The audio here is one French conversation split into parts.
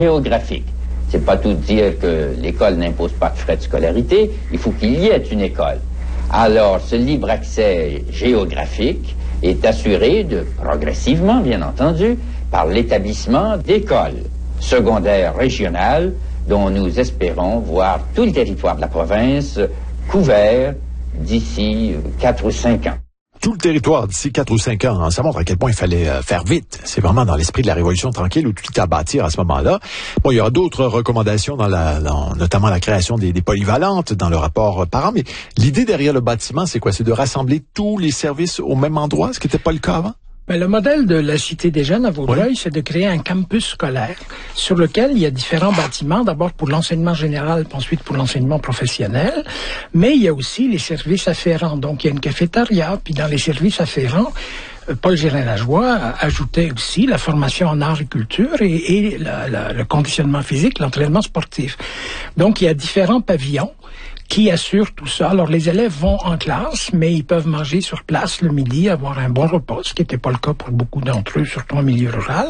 géographique. C'est pas tout dire que l'école n'impose pas de frais de scolarité, il faut qu'il y ait une école. Alors, ce libre accès géographique est assuré progressivement, bien entendu, par l'établissement d'écoles secondaires régionales dont nous espérons voir tout le territoire de la province couvert d'ici 4 ou 5 ans. Tout le territoire d'ici 4 ou 5 ans, ça montre à quel point il fallait faire vite. C'est vraiment dans l'esprit de la Révolution tranquille où tout est à bâtir à ce moment-là. Bon, il y aura d'autres recommandations notamment la création des polyvalentes dans le rapport parent, mais l'idée derrière le bâtiment, c'est quoi? C'est de rassembler tous les services au même endroit, ce qui n'était pas le cas avant? Ben, le modèle de la Cité des Jeunes à Vaudreuil, c'est de créer un campus scolaire sur lequel il y a différents bâtiments, d'abord pour l'enseignement général, puis ensuite pour l'enseignement professionnel, mais il y a aussi les services afférents. Donc, il y a une cafétéria, puis dans les services afférents, Paul Gérin-Lajoie ajoutait aussi la formation en art et culture et le conditionnement physique, l'entraînement sportif. Donc, il y a différents pavillons qui assure tout ça. Alors, les élèves vont en classe, mais ils peuvent manger sur place le midi, avoir un bon repas, ce qui n'était pas le cas pour beaucoup d'entre eux, surtout en milieu rural.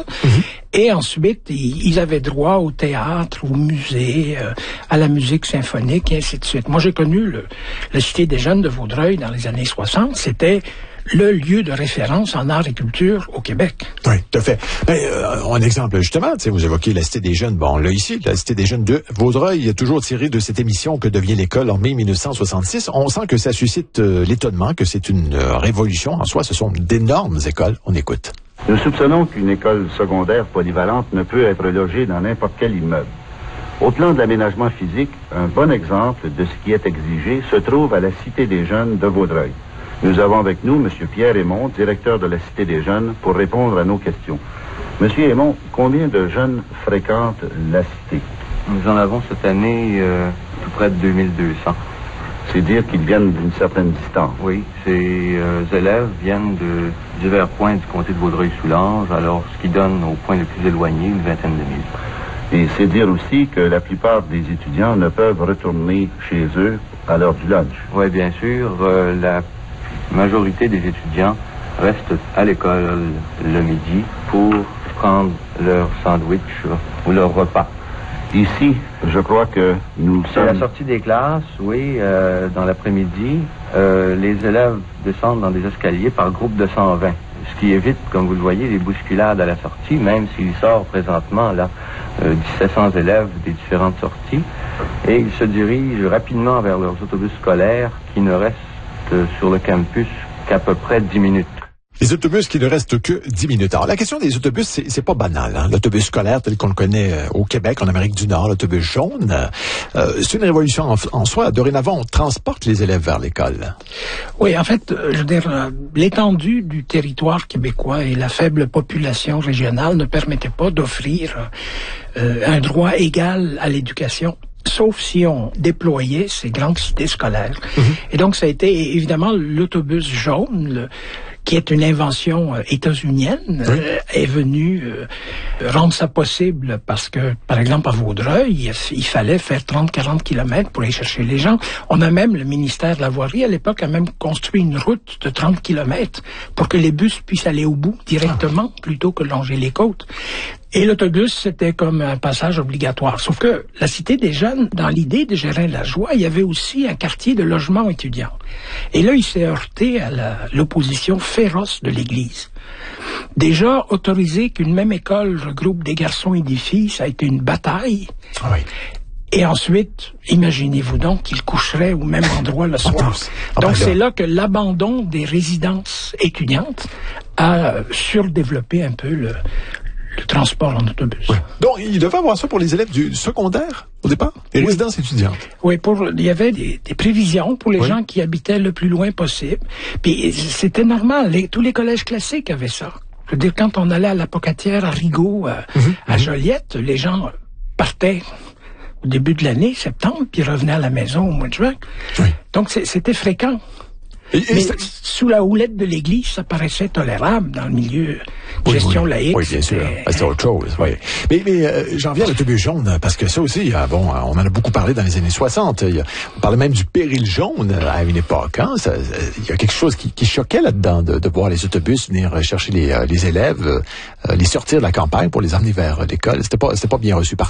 Et ensuite, ils avaient droit au théâtre, au musée, à la musique symphonique, et ainsi de suite. Moi, j'ai connu la Cité des Jeunes de Vaudreuil dans les années 60. C'était le lieu de référence en art et culture au Québec. Oui, tout à fait. Un exemple, justement, vous évoquez la Cité des Jeunes. Bon, là, ici, la Cité des Jeunes de Vaudreuil est toujours tirée de cette émission Que devient l'école en mai 1966. On sent que ça suscite l'étonnement, que c'est une révolution en soi. Ce sont d'énormes écoles. On écoute. Nous soupçonnons qu'une école secondaire polyvalente ne peut être logée dans n'importe quel immeuble. Au plan de l'aménagement physique, un bon exemple de ce qui est exigé se trouve à la Cité des Jeunes de Vaudreuil. Nous avons avec nous M. Pierre Aymon, directeur de la Cité des Jeunes, pour répondre à nos questions. M. Aymon, combien de jeunes fréquentent la Cité? Nous en avons cette année tout près de 2200. C'est dire qu'ils viennent d'une certaine distance. Oui, ces élèves viennent de divers points du comté de Vaudreuil-Soulanges, alors ce qui donne au point le plus éloigné une vingtaine de milles. Et c'est dire aussi que la plupart des étudiants ne peuvent retourner chez eux à l'heure du lunch. Oui, bien sûr. La majorité des étudiants restent à l'école le midi pour prendre leur sandwich ou leur repas. Ici, je crois que nous sommes... À la sortie des classes, oui, dans l'après-midi, les élèves descendent dans des escaliers par groupe de 120, ce qui évite, comme vous le voyez, les bousculades à la sortie, même s'il sort présentement là 1700 élèves des différentes sorties, et ils se dirigent rapidement vers leurs autobus scolaires qui ne restent sur le campus qu'à peu près 10 minutes. Les autobus qui ne restent que 10 minutes. Alors, la question des autobus, c'est pas banal. Hein? L'autobus scolaire tel qu'on le connaît au Québec, en Amérique du Nord, l'autobus jaune, c'est une révolution en soi. Dorénavant, on transporte les élèves vers l'école. Oui, en fait, je veux dire, l'étendue du territoire québécois et la faible population régionale ne permettaient pas d'offrir un droit égal à l'éducation, sauf si on déployait ces grandes cités scolaires. Et donc, ça a été évidemment l'autobus jaune, qui est une invention états-unienne, est venu rendre ça possible parce que, par exemple, à Vaudreuil, il fallait faire 30-40 kilomètres pour aller chercher les gens. On a même, le ministère de la Voirie, à l'époque, a même construit une route de 30 kilomètres pour que les bus puissent aller au bout directement plutôt que longer les côtes. Et l'autobus, c'était comme un passage obligatoire. Sauf que la Cité des Jeunes, dans l'idée de Gérin-Lajoie, il y avait aussi un quartier de logement étudiant. Et là, il s'est heurté à l'opposition féroce de l'Église. Déjà, autoriser qu'une même école regroupe des garçons et des filles, ça a été une bataille. Oui. Et ensuite, imaginez-vous donc qu'ils coucheraient au même endroit le soir. Donc c'est là que l'abandon des résidences étudiantes a surdéveloppé un peu le transport en autobus. Oui. Donc, il devait avoir ça pour les élèves du secondaire, au départ? Les résidences étudiantes. Oui, il y avait des prévisions pour les gens qui habitaient le plus loin possible. Puis, c'était normal. Tous les collèges classiques avaient ça. Je veux dire, quand on allait à la Pocatière, à Rigaud, à Joliette, les gens partaient au début de l'année, septembre, puis revenaient à la maison au mois de juin. Oui. Donc, c'était fréquent. Mais sous la houlette de l'Église, ça paraissait tolérable dans le milieu gestion laïque. Oui, bien sûr. C'est autre chose, oui. Mais j'en viens à l'autobus jaune, parce que ça aussi, on en a beaucoup parlé dans les années 60. On parlait même du péril jaune à une époque. Hein? Il y a quelque chose qui choquait là-dedans, de voir les autobus venir chercher les élèves, les sortir de la campagne pour les emmener vers l'école. C'était pas bien reçu partout.